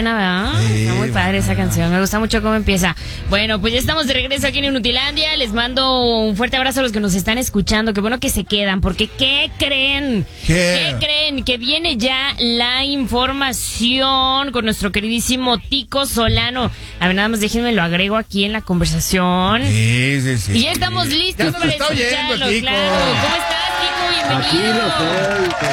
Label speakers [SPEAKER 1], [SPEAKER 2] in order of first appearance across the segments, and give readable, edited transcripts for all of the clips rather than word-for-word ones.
[SPEAKER 1] buena, ¿verdad?
[SPEAKER 2] Sí,
[SPEAKER 1] está muy padre esa
[SPEAKER 2] buena.
[SPEAKER 1] canción. Me gusta mucho cómo empieza. Bueno, pues ya estamos de regreso aquí en Inutilandia. Les mando un fuerte abrazo a los que nos están escuchando. Qué bueno que se quedan, porque ¿qué creen? ¿Qué creen? Que viene ya la información con nuestro queridísimo Tico Solano. A ver, nada más déjenme lo agrego aquí en la conversación.
[SPEAKER 2] Sí.
[SPEAKER 1] Y ya estamos listos
[SPEAKER 2] Ya nos
[SPEAKER 1] para
[SPEAKER 2] está oyendo,
[SPEAKER 1] escucharlo,
[SPEAKER 2] Tico.
[SPEAKER 1] claro. ¿Cómo estás, Tico?
[SPEAKER 3] Aquí
[SPEAKER 1] Bienvenido.
[SPEAKER 3] lo estoy.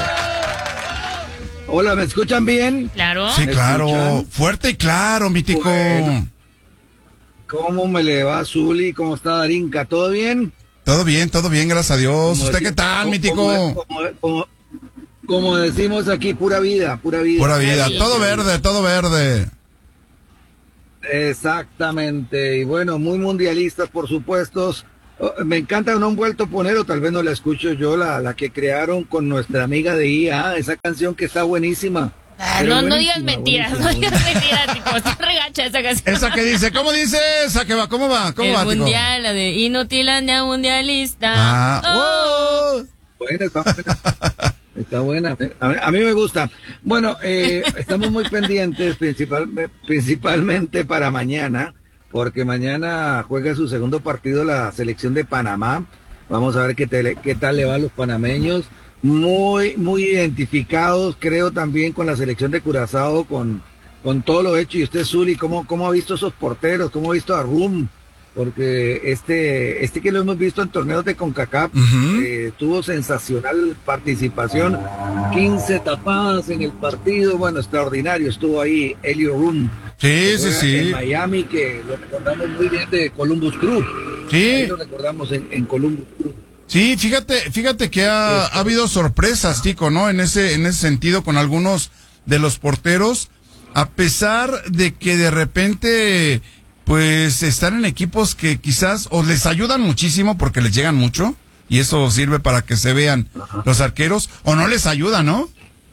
[SPEAKER 3] Hola, ¿me escuchan bien?
[SPEAKER 1] Claro.
[SPEAKER 2] Sí,
[SPEAKER 3] ¿Me
[SPEAKER 2] claro.
[SPEAKER 3] escuchan?
[SPEAKER 2] Fuerte y claro, mi Tico.
[SPEAKER 3] Bueno. ¿Cómo me le va, Zuli? ¿Cómo está Darinka? ¿Todo bien?
[SPEAKER 2] Todo bien, gracias a Dios. ¿Usted qué tal, mi Tico?
[SPEAKER 3] Como decimos aquí, pura vida, pura vida.
[SPEAKER 2] Pura vida.
[SPEAKER 1] Sí.
[SPEAKER 2] Todo verde, todo verde.
[SPEAKER 3] Exactamente. Y bueno, muy mundialistas, por supuesto. Me encanta, no han vuelto a poner, o tal vez no la escucho yo, la que crearon con nuestra amiga de IA, esa canción que está buenísima. Pero
[SPEAKER 1] No digas
[SPEAKER 3] buenísima,
[SPEAKER 1] mentiras,
[SPEAKER 3] buenísima,
[SPEAKER 1] no digas mentiras, Tico. Está regacha esa canción.
[SPEAKER 2] Esa que dice, ¿cómo dice esa que va? ¿Cómo va? ¿Cómo
[SPEAKER 1] El
[SPEAKER 2] va, Tico?
[SPEAKER 1] mundial, la de Inutilandia mundialista.
[SPEAKER 2] Ah,
[SPEAKER 1] Oh.
[SPEAKER 3] Buena, está buena. Está buena. A mí me gusta. Bueno, estamos muy pendientes, principalmente para mañana, porque mañana juega su segundo partido la selección de Panamá. Vamos a ver qué tal le va a los panameños. Muy identificados, creo, también con la selección de Curazao, con todo lo hecho. Y usted, Zuli, ¿cómo ha visto esos porteros? ¿Cómo ha visto a Rum? Porque este que lo hemos visto en torneos de CONCACAF, tuvo sensacional participación, 15 tapadas en el partido, bueno, extraordinario, estuvo ahí Elio Rum.
[SPEAKER 2] Sí.
[SPEAKER 3] En Miami, que lo recordamos muy bien de Columbus Crew.
[SPEAKER 2] Sí.
[SPEAKER 3] Ahí lo recordamos en Columbus Crew.
[SPEAKER 2] Sí, fíjate que ha habido sorpresas, Tico, ¿no? En ese sentido, con algunos de los porteros, a pesar de que de repente, pues, están en equipos que quizás o les ayudan muchísimo porque les llegan mucho, y eso sirve para que se vean los arqueros, o no les ayuda, ¿no?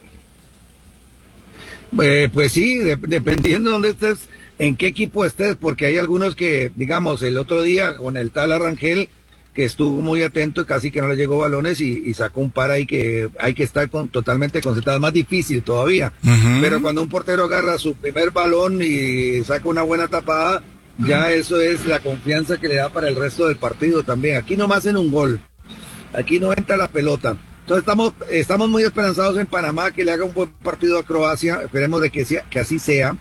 [SPEAKER 3] Pues sí, dependiendo de dónde estés, en qué equipo estés, porque hay algunos que, digamos, el otro día con el tal Arrangel, que estuvo muy atento y casi que no le llegó balones y sacó un par ahí que hay que estar totalmente concentrado, es más difícil todavía. Pero cuando un portero agarra su primer balón y saca una buena tapada, ya eso es la confianza que le da para el resto del partido también. Aquí nomás en un gol, aquí no entra la pelota. Entonces estamos muy esperanzados en Panamá que le haga un buen partido a Croacia, esperemos de que así sea.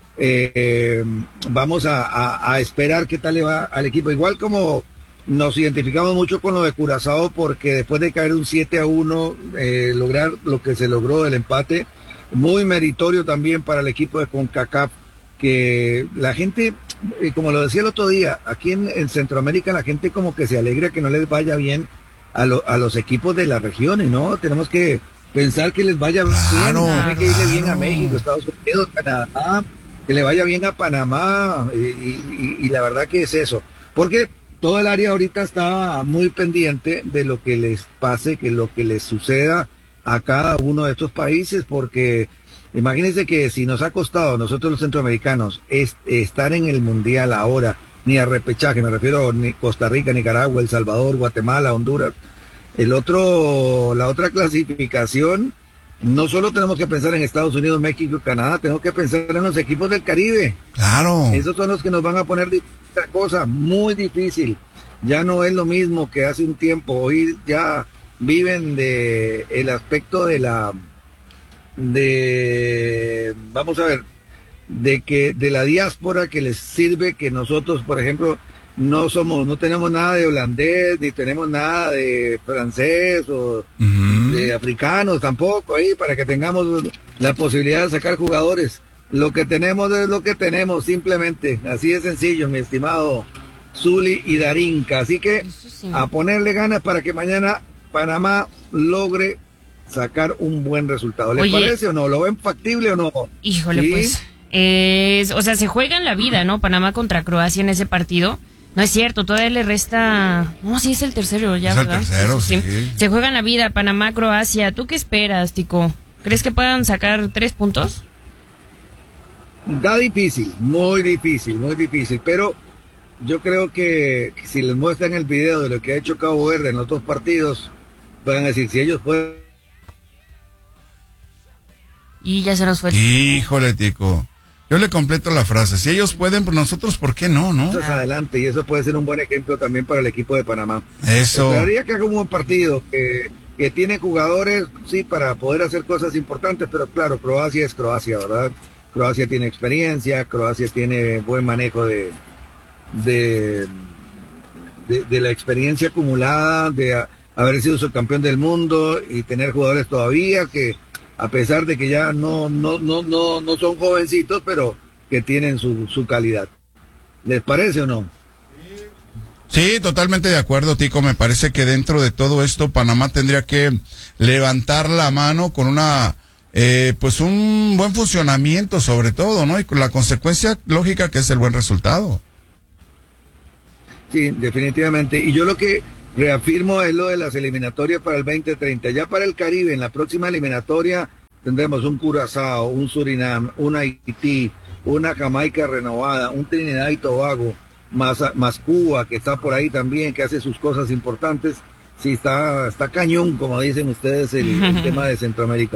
[SPEAKER 3] Vamos a esperar qué tal le va al equipo, igual como nos identificamos mucho con lo de Curazao, porque después de caer un 7-1, lograr lo que se logró del empate, muy meritorio también para el equipo de CONCACAF, que la gente, como lo decía el otro día, aquí en Centroamérica la gente como que se alegra que no les vaya bien a los equipos de las regiones, ¿no? Tenemos que pensar que les vaya bien, tiene que irle bien a México, Estados Unidos, Canadá, que le vaya bien a Panamá, y la verdad que es eso, porque todo el área ahorita está muy pendiente de lo que les pase, que lo que les suceda a cada uno de estos países, porque imagínense que si nos ha costado a nosotros los centroamericanos estar en el mundial ahora, ni a repechaje, me refiero a Costa Rica, Nicaragua, El Salvador, Guatemala, Honduras, la otra clasificación, no solo tenemos que pensar en Estados Unidos, México y Canadá, tenemos que pensar en los equipos del Caribe.
[SPEAKER 2] Claro.
[SPEAKER 3] Esos son los que nos van a poner otra cosa muy difícil. Ya no es lo mismo que hace un tiempo. Hoy ya viven de el aspecto vamos a ver, de la diáspora, que les sirve, que nosotros, por ejemplo, no tenemos nada de holandés, ni tenemos nada de francés o de africanos tampoco ahí, para que tengamos la posibilidad de sacar jugadores. Lo que tenemos es lo que tenemos, simplemente, así de sencillo, mi estimado Zuli y Darinka. Así que a ponerle ganas para que mañana Panamá logre sacar un buen resultado. ¿Les parece o no? ¿Lo ven factible o no?
[SPEAKER 1] Híjole, ¿sí? Pues, o sea, se juegan la vida, ¿no? Panamá contra Croacia en ese partido. No es cierto, todavía le resta... No, sí, es el tercero ya, ¿verdad?
[SPEAKER 2] Es el tercero, sí.
[SPEAKER 1] Se juegan la vida, Panamá, Croacia. ¿Tú qué esperas, Tico? ¿Crees que puedan sacar 3 puntos?
[SPEAKER 3] Da difícil, muy difícil, pero yo creo que si les muestran el video de lo que ha hecho Cabo Verde en los otros partidos, van a decir, si ellos pueden...
[SPEAKER 1] Y ya se nos fue.
[SPEAKER 2] Híjole, Tico. Yo le completo la frase, si ellos pueden, pues nosotros, ¿por qué no?
[SPEAKER 3] Entonces adelante, y eso puede ser un buen ejemplo también para el equipo de Panamá.
[SPEAKER 2] Eso.
[SPEAKER 3] Esperaría que haga un buen partido, que tiene jugadores, sí, para poder hacer cosas importantes, pero claro, Croacia es Croacia, ¿verdad? Croacia tiene experiencia, Croacia tiene buen manejo de la experiencia acumulada, de haber sido subcampeón del mundo y tener jugadores todavía que, a pesar de que ya no son jovencitos, pero que tienen su calidad. ¿Les parece o no?
[SPEAKER 2] Sí, totalmente de acuerdo, Tico. Me parece que dentro de todo esto Panamá tendría que levantar la mano con pues un buen funcionamiento sobre todo, ¿no? Y con la consecuencia lógica que es el buen resultado.
[SPEAKER 3] Sí, definitivamente. Y yo lo que reafirmo es lo de las eliminatorias para el 2030. Ya para el Caribe, en la próxima eliminatoria, tendremos un Curazao, un Surinam, un Haití, una Jamaica renovada, un Trinidad y Tobago, más Cuba, que está por ahí también, que hace sus cosas importantes. Sí, está cañón, como dicen ustedes, el tema de Centroamérica.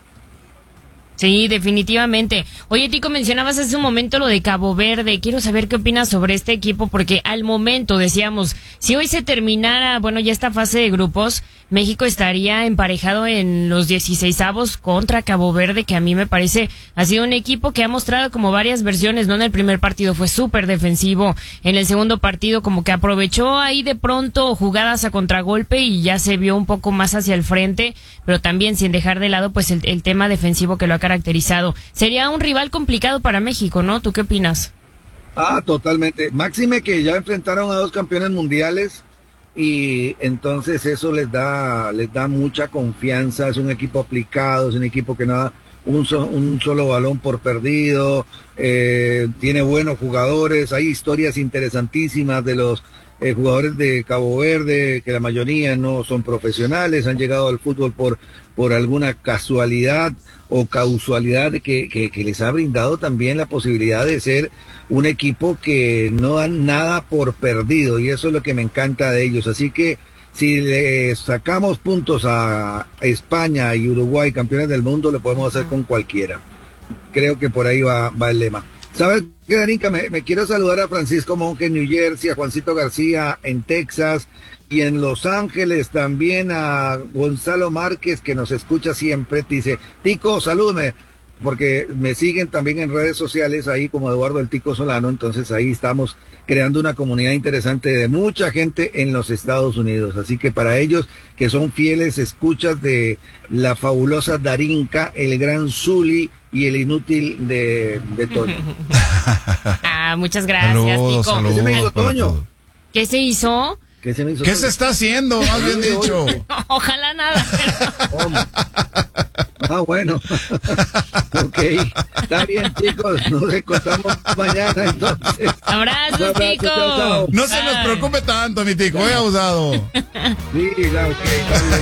[SPEAKER 1] Sí, definitivamente. Oye, Tico, mencionabas hace un momento lo de Cabo Verde. Quiero saber qué opinas sobre este equipo, porque al momento decíamos, si hoy se terminara, ya esta fase de grupos, México estaría emparejado en los 16avos contra Cabo Verde, que a mí me parece ha sido un equipo que ha mostrado como varias versiones, ¿no? En el primer partido fue súper defensivo, en el segundo partido como que aprovechó ahí de pronto jugadas a contragolpe y ya se vio un poco más hacia el frente, pero también sin dejar de lado pues el tema defensivo que lo ha caracterizado. Sería un rival complicado para México, ¿no? ¿Tú qué opinas?
[SPEAKER 3] Totalmente. Máxime que ya enfrentaron a 2 campeones mundiales y entonces eso les da mucha confianza. Es un equipo aplicado, es un equipo que no da un solo balón por perdido, tiene buenos jugadores, hay historias interesantísimas de los jugadores de Cabo Verde, que la mayoría no son profesionales, han llegado al fútbol por alguna casualidad o causalidad que les ha brindado también la posibilidad de ser un equipo que no dan nada por perdido, y eso es lo que me encanta de ellos. Así que si le sacamos puntos a España y Uruguay, campeones del mundo, lo podemos hacer con cualquiera. Creo que por ahí va el lema. ¿Sabes qué, Darinka? Me quiero saludar a Francisco Monge en New Jersey, a Juancito García en Texas y en Los Ángeles también a Gonzalo Márquez, que nos escucha siempre. Te dice, Tico, salúdame, porque me siguen también en redes sociales ahí como Eduardo el Tico Solano, entonces ahí estamos creando una comunidad interesante de mucha gente en los Estados Unidos. Así que para ellos que son fieles escuchas de la fabulosa Darinka, el gran Zuli y el inútil de Toño.
[SPEAKER 1] Muchas gracias,
[SPEAKER 2] saludos,
[SPEAKER 1] Tico.
[SPEAKER 2] saludos.
[SPEAKER 3] ¿Qué se me hizo, Toño?
[SPEAKER 1] ¿Qué se hizo?
[SPEAKER 3] ¿Qué
[SPEAKER 2] se está haciendo? Más bien dicho.
[SPEAKER 1] Ojalá nada.
[SPEAKER 3] Bueno. Ok. Está bien, chicos. Nos encontramos mañana, entonces.
[SPEAKER 1] Abrazos, Tico.
[SPEAKER 3] Chao.
[SPEAKER 2] No se nos preocupe tanto, mi Tico. He abusado.
[SPEAKER 3] Sí, claro, ok. Está bien.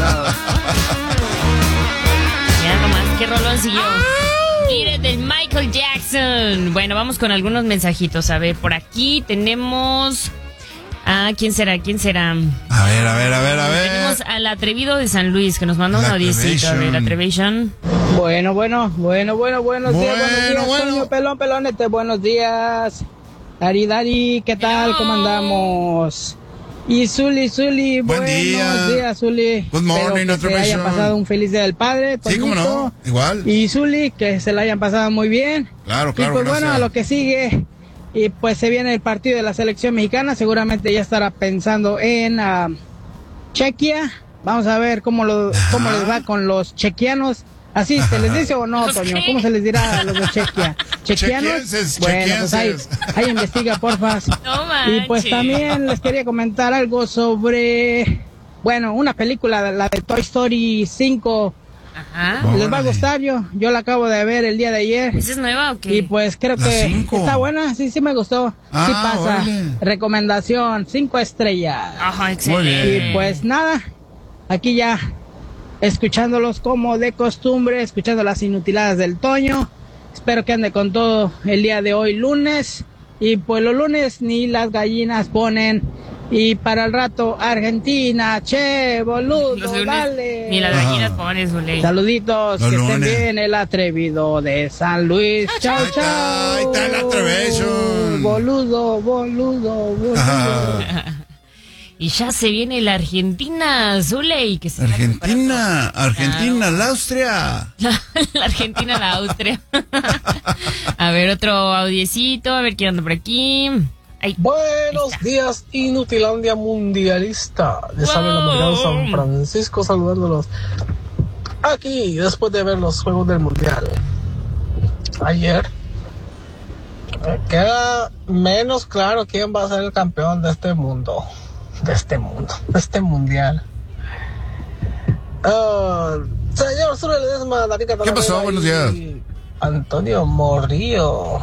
[SPEAKER 1] Mira nomás, qué rolón siguió. Mire, del Michael Jackson. Bueno, vamos con algunos mensajitos. A ver, por aquí tenemos... ¿quién será?
[SPEAKER 2] A ver.
[SPEAKER 1] Tenemos al Atrevido de San Luis, que nos manda un audiecito. A ver, Atrevation.
[SPEAKER 4] Buenos días, Toño, Pelón, buenos días. Dari, ¿qué tal?
[SPEAKER 1] Hello.
[SPEAKER 4] ¿Cómo andamos? Y Zuli, buenos días, Zuli.
[SPEAKER 2] Good morning,
[SPEAKER 4] Espero que se haya pasado un feliz día del padre, Toñito.
[SPEAKER 2] Sí, cómo no, igual.
[SPEAKER 4] Y Zuli, que se la hayan pasado muy bien.
[SPEAKER 2] Claro,
[SPEAKER 4] y pues
[SPEAKER 2] gracias.
[SPEAKER 4] bueno, a lo que sigue... Y pues se viene el partido de la selección mexicana, seguramente ya estará pensando en Chequia. Vamos a ver cómo les va con los chequianos. ¿Así se les dice o no, Toño? ¿Cómo se les dirá a los de Chequia? ¿Chequianos? Bueno, pues ahí investiga, porfa.
[SPEAKER 1] No manches.
[SPEAKER 4] Y pues también les quería comentar algo sobre, una película, la de Toy Story 5.
[SPEAKER 1] Ajá.
[SPEAKER 4] Les va a gustar, yo la acabo de ver el día de ayer.
[SPEAKER 1] ¿Esa es nueva o qué?
[SPEAKER 4] Y pues creo que
[SPEAKER 2] 5.
[SPEAKER 4] está buena, sí me gustó. Sí pasa.
[SPEAKER 2] Órale.
[SPEAKER 4] Recomendación, 5 estrellas.
[SPEAKER 1] Ajá, excelente.
[SPEAKER 2] Muy bien.
[SPEAKER 4] Y pues nada, aquí ya escuchándolos como de costumbre, escuchando las inutiladas del Toño. Espero que ande con todo el día de hoy, lunes. Y pues los lunes ni las gallinas ponen. Y para el rato, Argentina, che, boludo, dale.
[SPEAKER 1] Ni las gallinas ponen su ley.
[SPEAKER 4] Saluditos, que estén bien, el atrevido de San Luis. Chao, chao.
[SPEAKER 2] Ahí está el Atrevision.
[SPEAKER 4] Boludo.
[SPEAKER 1] Y ya se viene la Argentina, Zuley. Que se
[SPEAKER 2] Argentina, la Austria.
[SPEAKER 1] La Argentina, la Austria. A ver, otro audiecito, a ver quién anda por aquí. Ay,
[SPEAKER 5] buenos días, Inutilandia mundialista. Les habla el americano San Francisco saludándolos aquí después de ver los Juegos del Mundial. Ayer queda menos claro quién va a ser el campeón de este mundo, de este mundial. Señor Zule Ledesma,
[SPEAKER 2] ¿qué pasó? Buenos días.
[SPEAKER 5] Antonio Morrillo.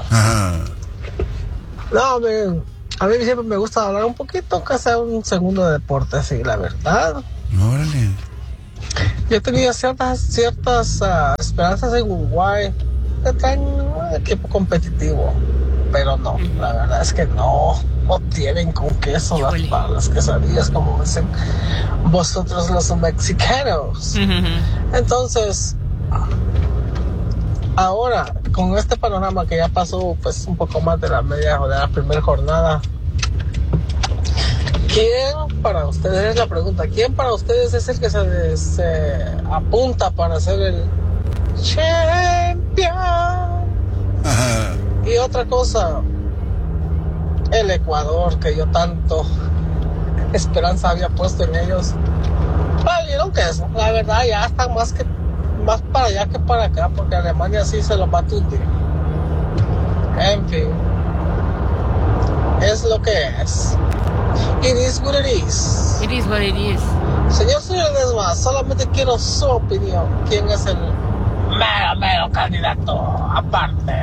[SPEAKER 5] No, a mí siempre me gusta hablar un poquito, aunque sea un segundo de deporte, sí, la verdad.
[SPEAKER 2] Órale.
[SPEAKER 5] Yo tenía ciertas esperanzas en Uruguay de traer un equipo competitivo, pero no, la verdad es que no tienen con queso las quesadillas, como dicen vosotros los mexicanos. Entonces, ahora, con este panorama que ya pasó pues un poco más de la primera jornada, ¿quién para ustedes, es la pregunta, quién para ustedes es el que se apunta para ser el champion? Y otra cosa, el Ecuador, que yo tanto esperanza había puesto en ellos, valieron que eso, la verdad ya están más para allá que para acá, porque Alemania sí se los va a tundir. En fin, es lo que es. It is what it is.
[SPEAKER 1] It is what it is.
[SPEAKER 5] Señor Ledesma, solamente quiero su opinión. ¿Quién es el mero candidato aparte?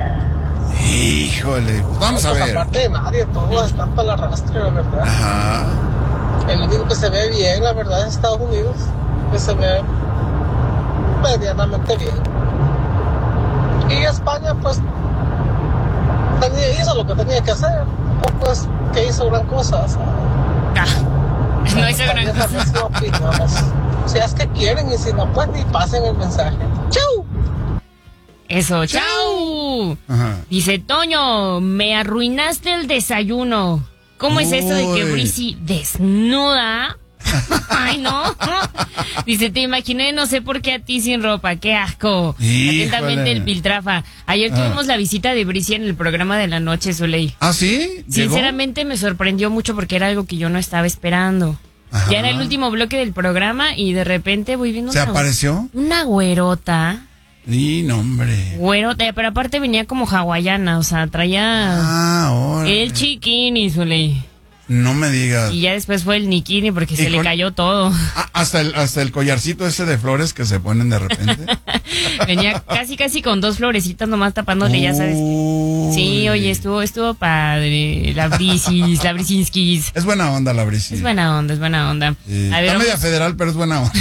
[SPEAKER 2] Híjole, vamos a ver.
[SPEAKER 5] Aparte de nadie, todos están para el arrastre, la verdad.
[SPEAKER 2] Ajá.
[SPEAKER 5] El único que se ve bien, la verdad, es Estados Unidos, que se ve medianamente bien. Y España, pues, hizo lo que tenía que hacer. O pues, que hizo gran cosa. O sea,
[SPEAKER 1] no hizo gran cosa.
[SPEAKER 5] Si es que quieren, y si no, pues ni pasen el mensaje. ¡Chau!
[SPEAKER 1] Eso, ¡chau! Dice Toño, me arruinaste el desayuno. ¿Cómo es eso de que Brisi desnuda? Ay, no. Dice, te imaginé, no sé por qué a ti sin ropa, qué asco. Atentamente el Piltrafa. Ayer tuvimos la visita de Brisi en el programa de la noche, Zuley.
[SPEAKER 2] ¿Ah, sí?
[SPEAKER 1] Sinceramente me sorprendió mucho porque era algo que yo no estaba esperando. Ajá. Ya era el último bloque del programa y de repente voy viendo
[SPEAKER 2] apareció?
[SPEAKER 1] Una güerota.
[SPEAKER 2] Sí, no, hombre.
[SPEAKER 1] Güerota, pero aparte venía como hawaiana, o sea, traía el chiquini, Zuley.
[SPEAKER 2] No me digas.
[SPEAKER 1] Y ya después fue el nikini porque se le cayó todo.
[SPEAKER 2] Hasta el collarcito ese de flores que se ponen de repente.
[SPEAKER 1] Venía casi con 2 florecitas nomás tapándole, ya sabes. Sí, oye, estuvo padre. La Brisinskis.
[SPEAKER 2] Es buena onda la Brisis.
[SPEAKER 1] Es buena onda.
[SPEAKER 2] Sí. A ver, está media federal, pero es buena onda.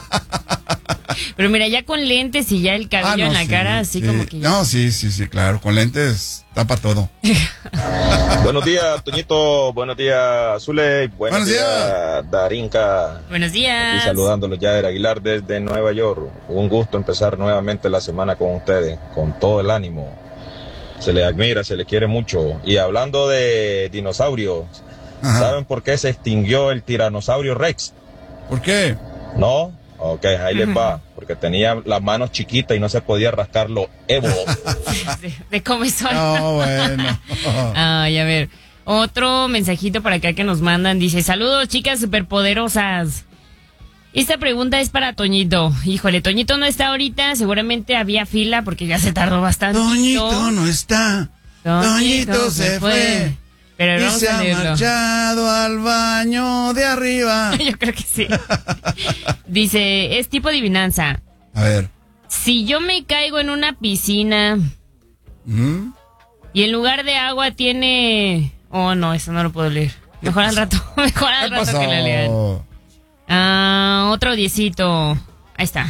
[SPEAKER 1] Pero mira, ya con lentes y ya el cabello en la cara, así como que...
[SPEAKER 2] No, sí, claro, con lentes tapa todo.
[SPEAKER 6] Buenos días, Toñito, buenos días, Zule, buenos días, Darinka.
[SPEAKER 1] Buenos días.
[SPEAKER 6] Y saludándolos, Yader Aguilar desde Nueva York. Un gusto empezar nuevamente la semana con ustedes, con todo el ánimo. Se les admira, se les quiere mucho. Y hablando de dinosaurios, ¿saben por qué se extinguió el tiranosaurio Rex?
[SPEAKER 2] ¿Por qué?
[SPEAKER 6] ¿No? Ok, ahí les va, porque tenía las manos chiquitas y no se podía rascar los Evo.
[SPEAKER 1] De comezón.
[SPEAKER 2] No, bueno.
[SPEAKER 1] Ay, a ver, otro mensajito para acá que nos mandan, dice, saludos chicas superpoderosas. Esta pregunta es para Toñito. Híjole, Toñito no está ahorita, seguramente había fila porque ya se tardó bastante.
[SPEAKER 2] Toñito no está, Toñito se fue.
[SPEAKER 1] Pero
[SPEAKER 2] y se ha marchado al baño de arriba.
[SPEAKER 1] Yo creo que sí. Dice, es tipo adivinanza.
[SPEAKER 2] A ver.
[SPEAKER 1] Si yo me caigo en una piscina y en lugar de agua tiene... Oh, no, eso no lo puedo leer. Mejor al rato que la lean. Otro 10cito. Ahí está.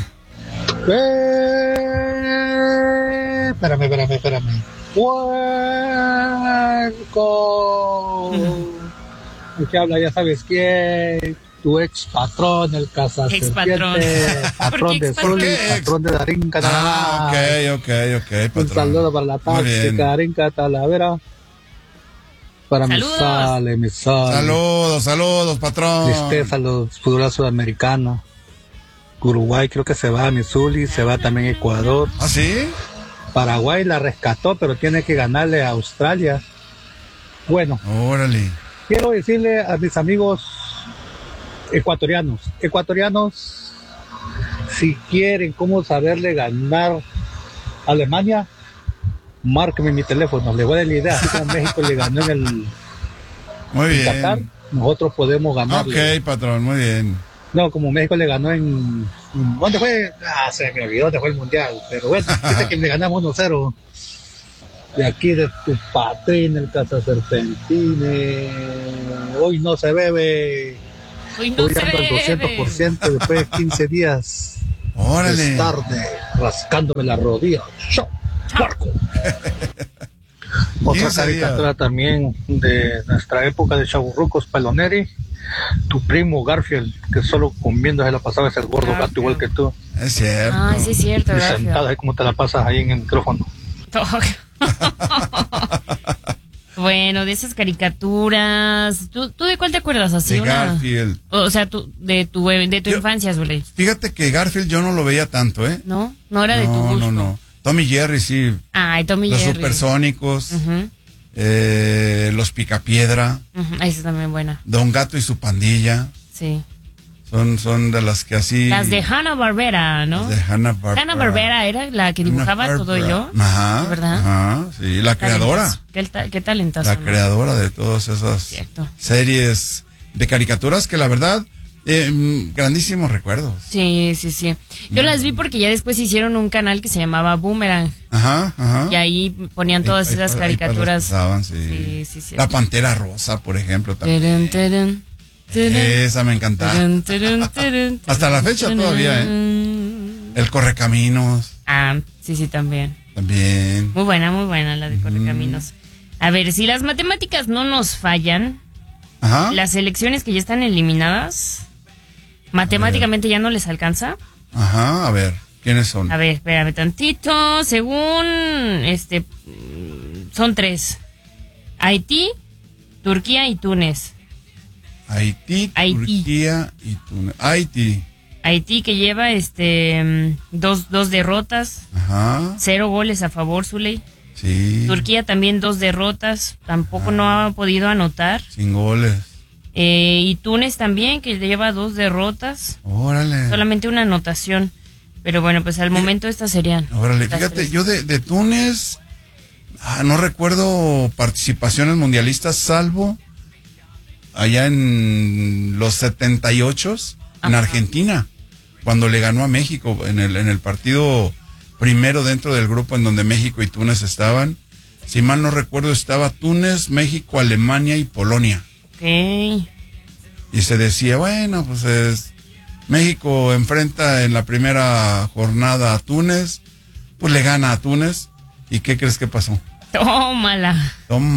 [SPEAKER 5] Espérame. Puerco. El que habla, ya sabes quién. Tu ex patrón, el
[SPEAKER 1] Ex patrón.
[SPEAKER 5] Patrón de Zuli, patrón de Darín Catalavera.
[SPEAKER 2] Ok, patrón.
[SPEAKER 5] Un saludo para la táctica, Darín Catalavera. Para
[SPEAKER 1] Saludos.
[SPEAKER 5] mi sale.
[SPEAKER 2] Saludos, patrón.
[SPEAKER 5] Tristeza a los futbolistas sudamericanos. Uruguay creo que se va a Missouri, se va también a Ecuador.
[SPEAKER 2] ¿Ah, sí?
[SPEAKER 5] Paraguay la rescató, pero tiene que ganarle a Australia. Bueno,
[SPEAKER 2] Órale.
[SPEAKER 5] quiero decirle a mis amigos ecuatorianos, si quieren cómo saberle ganar a Alemania, márquenme mi teléfono, le voy a dar la idea, así como México le ganó
[SPEAKER 2] Muy bien.
[SPEAKER 5] Qatar, nosotros podemos ganarle.
[SPEAKER 2] Ok, patrón, muy bien.
[SPEAKER 5] No, como México le ganó ¿dónde fue? Se me olvidó dónde fue el Mundial, pero bueno, dice que le ganamos 1-0. De aquí de tu patrina, el Casa Serpentine, hoy no se bebe.
[SPEAKER 1] Hoy no se
[SPEAKER 5] ando al
[SPEAKER 1] bebe.
[SPEAKER 5] 200% después de 15 días.
[SPEAKER 2] Órale.
[SPEAKER 5] Es tarde, rascándome la rodilla. ¡Chao! ¡Marco! Otra
[SPEAKER 2] 15
[SPEAKER 5] caricatura también de nuestra época de chaburrucos, Peloneri. Tu primo Garfield, que solo comiendo se la pasaba ese gordo gato igual que tú.
[SPEAKER 2] Es cierto.
[SPEAKER 1] Ah, sí es cierto,
[SPEAKER 5] Y sentado
[SPEAKER 1] gracias.
[SPEAKER 5] ahí como te la pasas ahí en el micrófono.
[SPEAKER 1] Bueno, de esas caricaturas, ¿tú de cuál te acuerdas así?
[SPEAKER 2] De Garfield.
[SPEAKER 1] O sea, de tu infancia, Zule.
[SPEAKER 2] Fíjate que Garfield yo no lo veía tanto, ¿eh?
[SPEAKER 1] ¿No? No era de tu gusto.
[SPEAKER 2] No. Tommy Jerry, sí.
[SPEAKER 1] Ay, Tommy
[SPEAKER 2] Los
[SPEAKER 1] Jerry.
[SPEAKER 2] Supersónicos.
[SPEAKER 1] Ujú,
[SPEAKER 2] Los Picapiedra.
[SPEAKER 1] ujú. Esa es también buena.
[SPEAKER 2] Don Gato y su pandilla.
[SPEAKER 1] Sí.
[SPEAKER 2] Son de las que así.
[SPEAKER 1] Las de Hanna-Barbera, ¿no?
[SPEAKER 2] Las de Hanna-Barbera.
[SPEAKER 1] Hanna-Barbera era la que dibujaba todo yo.
[SPEAKER 2] Ajá.
[SPEAKER 1] ¿Verdad?
[SPEAKER 2] Ajá, sí, la creadora.
[SPEAKER 1] Qué talentazo.
[SPEAKER 2] La
[SPEAKER 1] ¿no?
[SPEAKER 2] creadora de todas esas
[SPEAKER 1] Cierto.
[SPEAKER 2] series de caricaturas que la verdad, grandísimos recuerdos.
[SPEAKER 1] Sí. Yo las vi porque ya después hicieron un canal que se llamaba Boomerang.
[SPEAKER 2] Ajá.
[SPEAKER 1] Y ahí ponían todas esas caricaturas.
[SPEAKER 2] Pasaban, sí.
[SPEAKER 1] Sí.
[SPEAKER 2] La Pantera Rosa, por ejemplo, también.
[SPEAKER 1] Turun.
[SPEAKER 2] Esa me encantaba.
[SPEAKER 1] Turun.
[SPEAKER 2] Hasta la fecha todavía, El Correcaminos,
[SPEAKER 1] Ah, sí, también.
[SPEAKER 2] también.
[SPEAKER 1] Muy buena la de Correcaminos. A ver, si las matemáticas no nos fallan,
[SPEAKER 2] Ajá.
[SPEAKER 1] las selecciones que ya están eliminadas, matemáticamente ya no les alcanza.
[SPEAKER 2] Ajá, a ver, ¿quiénes son?
[SPEAKER 1] A ver, espérame tantito. Según son 3: Haití, Turquía y Túnez.
[SPEAKER 2] Haití, Turquía y Túnez.
[SPEAKER 1] Haití que lleva dos derrotas,
[SPEAKER 2] Ajá.
[SPEAKER 1] 0 goles a favor, Zuley.
[SPEAKER 2] Sí.
[SPEAKER 1] Turquía también 2 derrotas, tampoco no ha podido anotar.
[SPEAKER 2] Sin goles.
[SPEAKER 1] Y Túnez también, que lleva 2 derrotas,
[SPEAKER 2] Órale.
[SPEAKER 1] solamente una anotación. Pero bueno, pues al momento estas serían.
[SPEAKER 2] Órale,
[SPEAKER 1] estas
[SPEAKER 2] fíjate,
[SPEAKER 1] 3.
[SPEAKER 2] yo de Túnez no recuerdo participaciones mundialistas, salvo allá en los 78 en
[SPEAKER 1] Ajá.
[SPEAKER 2] Argentina, cuando le ganó a México en el partido primero dentro del grupo en donde México y Túnez estaban. Si mal no recuerdo, estaba Túnez, México, Alemania y Polonia.
[SPEAKER 1] Ok.
[SPEAKER 2] Y se decía, bueno, pues México enfrenta en la primera jornada a Túnez, pues le gana a Túnez. ¿Y qué crees que pasó?
[SPEAKER 1] Tómala.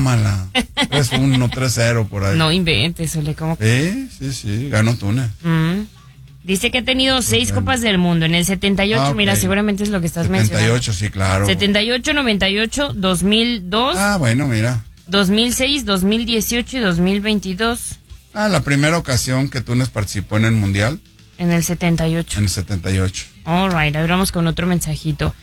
[SPEAKER 2] 3-1, 3-0 por ahí.
[SPEAKER 1] No inventes, Ole, ¿cómo que?
[SPEAKER 2] Sí, ganó Túnez.
[SPEAKER 1] Dice que ha tenido 6 Copas del Mundo. En el 78,
[SPEAKER 2] Ah, ok.
[SPEAKER 1] mira, seguramente es lo que estás mencionando.
[SPEAKER 2] 78, sí, claro.
[SPEAKER 1] 78, 98, 2002,
[SPEAKER 2] Bueno, mira.
[SPEAKER 1] 2006, 2018 y 2022.
[SPEAKER 2] La primera ocasión que Túnez participó en el Mundial,
[SPEAKER 1] En el 78.
[SPEAKER 2] en el 78.
[SPEAKER 1] All right, ahora vamos con otro mensajito.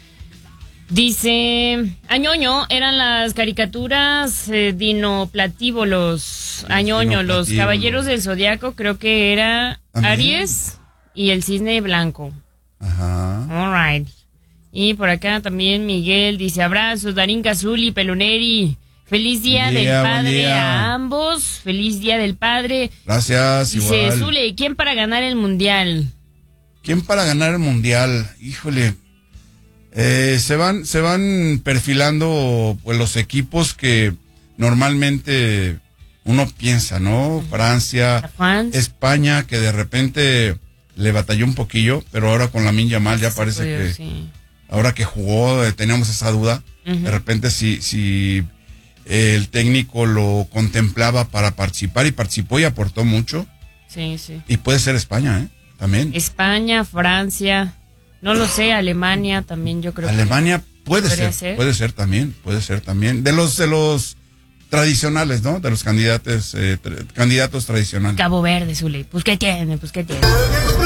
[SPEAKER 1] Dice, Añoño, eran las caricaturas dinoplatívolos. Añoño, los
[SPEAKER 2] Dinoplatívolos.
[SPEAKER 1] caballeros del zodiaco, creo que era
[SPEAKER 2] ¿También?
[SPEAKER 1] Aries y el cisne blanco.
[SPEAKER 2] Ajá.
[SPEAKER 1] All right. Y por acá también Miguel dice, abrazos, Darín Cazuli, Peloneri. Feliz día
[SPEAKER 2] Buen
[SPEAKER 1] del
[SPEAKER 2] día, buen
[SPEAKER 1] padre
[SPEAKER 2] día.
[SPEAKER 1] a ambos. Feliz día del padre.
[SPEAKER 2] Gracias,
[SPEAKER 1] Dice,
[SPEAKER 2] igual.
[SPEAKER 1] Zule, ¿quién para ganar el mundial?
[SPEAKER 2] ¿Quién para ganar el Mundial? Híjole. Se van perfilando pues los equipos que normalmente uno piensa, ¿no? Francia,
[SPEAKER 1] France.
[SPEAKER 2] España, que de repente le batalló un poquillo, pero ahora con Lamine Yamal ya
[SPEAKER 1] Se
[SPEAKER 2] parece
[SPEAKER 1] puede,
[SPEAKER 2] que
[SPEAKER 1] sí.
[SPEAKER 2] ahora que jugó teníamos esa duda.
[SPEAKER 1] Ujú.
[SPEAKER 2] De repente si el técnico lo contemplaba para participar y participó y aportó mucho.
[SPEAKER 1] Sí, sí.
[SPEAKER 2] Y puede ser España, también.
[SPEAKER 1] España, Francia, no lo sé, Alemania también yo creo.
[SPEAKER 2] Alemania puede ser también. De los tradicionales, ¿no? De los candidatos tradicionales.
[SPEAKER 1] Cabo Verde, Zuli. Pues ¿qué tiene?